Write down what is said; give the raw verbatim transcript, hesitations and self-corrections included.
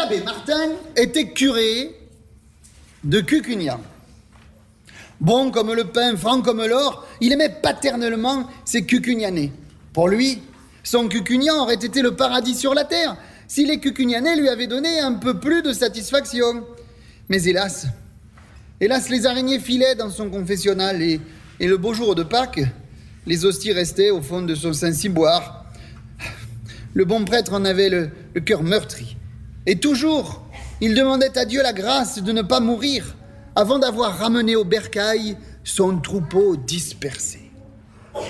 L'abbé Martin était curé de Cucugnan. Bon comme le pain, franc comme l'or, il aimait paternellement ses Cucugnanais. Pour lui, son Cucugnan aurait été le paradis sur la terre si les Cucugnanais lui avaient donné un peu plus de satisfaction. Mais hélas, hélas, les araignées filaient dans son confessionnal et, et le beau jour de Pâques, les hosties restaient au fond de son Saint-Ciboire. Le bon prêtre en avait le, le cœur meurtri. Et toujours, il demandait à Dieu la grâce de ne pas mourir avant d'avoir ramené au bercail son troupeau dispersé.